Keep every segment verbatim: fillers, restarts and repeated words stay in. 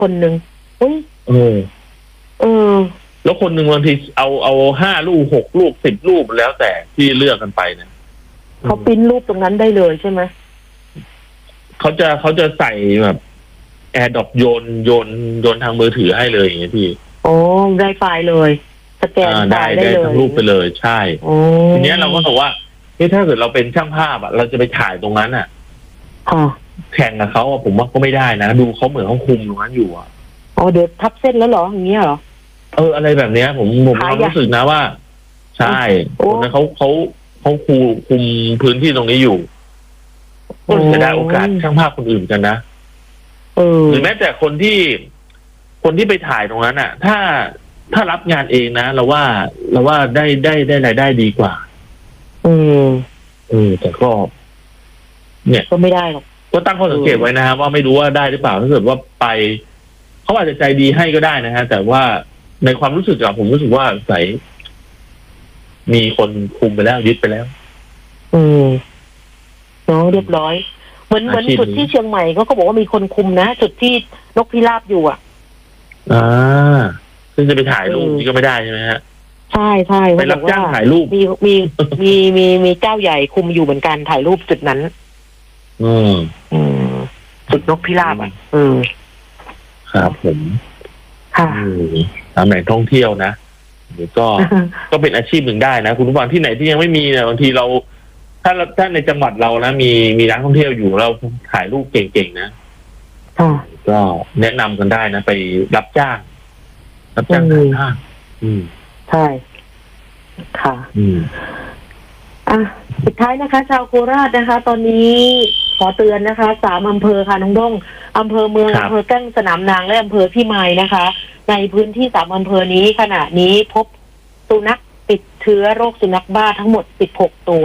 คนหนึ่งอุ้ยเออเออแล้วคนหนึ่งบางทีเอาเอาห้าลูกหกลูกสิบลูกแล้วแต่ที่เลือกกันไปเนี่ยเขาปริ้นรูปตรงนั้นได้เลยใช่ไหมเขาจะเขาจะใส่แบบแอร์ดรอปโยนโยนโยนทางมือถือให้เลยอย่างเงี้ยพี่โอ้ได้ไฟล์เลยสแกนได้ได้ทั้งรูปไปเลยใช่ทีนี้เราก็บอกว่าเฮ้ยถ้าเกิดเราเป็นช่างภาพอ่ะเราจะไปถ่ายตรงนั้นอ่ะแข่งกับเขาอ่ะผมว่าก็ไม่ได้นะดูเขาเหมือนเขาคุมตรงนั้นอยู่อ่ะอ๋อเดี๋ยวทับเส้นแล้วเหรออย่างเงี้ยเหรอเอออะไรแบบเนี้ยผมผมความรู้สึกนะว่าใช่คนนั้นเขาเขาเขาคุมคุมพื้นที่ตรงนี้อยู่ก็จะได้โอกาสช่างภาพคนอื่นกันนะหรือแม้แต่คนที่คนที่ไปถ่ายตรงนั้นอ่ะ ถ้าถ้ารับงานเองนะเราว่าเราว่าได้ได้ได้รายได้ดีกว่าอืมเออแต่ก็เนี่ยก็ไม่ได้หรอกก็ตั้งข้อสังเกตไว้นะครับว่าไม่รู้ว่าได้หรือเปล่าถ้าเกิดว่าไปเขาอาจจะใจดีให้ก็ได้นะฮะแต่ว่าในความรู้สึกอะผมรู้สึกว่าใส่มีคนคุมไปแล้วยึดไปแล้วอืมเนาะเรียบร้อยเหมือนเหมือนจุดที่เชียงใหม่เขาก็บอกว่ามีคนคุมนะจุดที่นกพิราบอยู่อ่ะอ่าซึ่งจะไปถ่ายรูปนี่ก็ไม่ได้ใช่ไหมฮะใช่ใช่ไปรับจ้างถ่ายรูปมีมีมีมีมีเจ้าใหญ่คุมอยู่เหมือนกันถ่ายรูปจุดนั้นอืมอืมจุดนกพิราบอ่ะเออครับผมค่ะตามแหล่งท่องเที่ยวนะหรือก็ก็เป็นอาชีพหนึ่งได้นะคุณผู้ฟังที่ไหนที่ยังไม่มีเนี่ยบางทีเราถ้าถ้าในจังหวัดเรานะมีมีร้านท่องเที่ยวอยู่เราถ่ายรูปเก่งๆนะก็แนะนำกันได้นะไปรับจ้างรับจ้างถ่ายภาพอืมใช่ค่ะอืมอ่ะสุดท้ายนะคะชาวโคราชนะคะตอนนี้ขอเตือนนะคะสามอำเภอค่ะน้องด้งอำเภอเมืองอำเภอแก้งสนามนางและอำเภอพี่มายนะคะในพื้นที่สามอำเภอนี้ขณะนี้พบสุนัขติดเชื้อโรคสุนัขบ้าทั้งหมดสิบหกตัว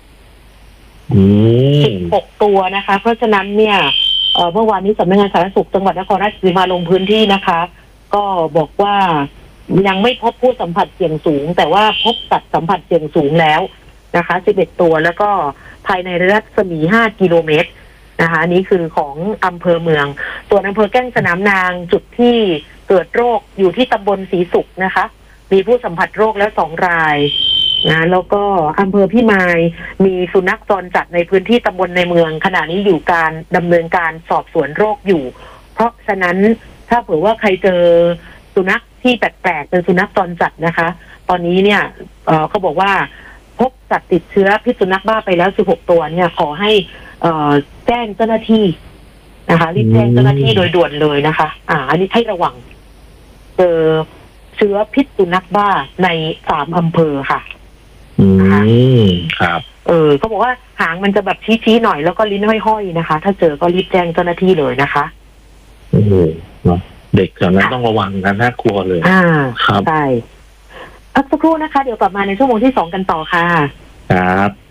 สิบหกตัวนะคะเพราะฉะนั้นเนี่ยเมื่อวานนี้สำนักงานสาธารณสุขจังหวัดนครราชสีมาลงพื้นที่นะคะก็บอกว่ายังไม่พบผู้สัมผัสเสี่ยงสูงแต่ว่าพบสัตว์สัมผัสเสี่ยงสูงแล้วนะคะสิบเอ็ดตัวแล้วก็ภายในรัศมีห้ากิโลเมตรนะคะนี้คือของอำเภอเมืองส่วนอำเภอแก้งสนามนางจุดที่เกิดโรคอยู่ที่ตำบลศรีสุขนะคะมีผู้สัมผัสโรคแล้วสองรายนะแล้วก็อำเภอพี่มายมีสุนัขจรจัดในพื้นที่ตำบลในเมืองขณะนี้อยู่การดำเนินการสอบสวนโรคอยู่เพราะฉะนั้นถ้าเผื่อว่าใครเจอสุนัขที่แปลกๆเป็นสุนัขจรจัดนะคะตอนนี้เนี่ยเอ่อเขาบอกว่าพบสัตว์ติดเชื้อพิษสุนัขบ้าไปแล้วสิบหกตัวเนี่ยขอให้เอ่อแจ้งเจ้าหน้าที่นะคะรีบแจ้งเจ้าหน้าที่โดยด่วนเลยนะคะอ่าอันนี้ให้ระวังเจอเชื้อพิษสุนัขบ้าในสามอำเภอค่ะอืมครับเออเขาบอกว่าหางมันจะแบบชี้ๆหน่อยแล้วก็ลิ้นห้อยๆนะคะถ้าเจอก็รีบแจ้งเจ้าหน้าที่เลยนะคะโอ้โหเนาะเด็กแถวนั้นต้องระวังนะน่ากลัวเลยอ่าครับใช่พักสักครู่นะคะเดี๋ยวกลับมาในชั่วโมงที่สองกันต่อค่ะครับ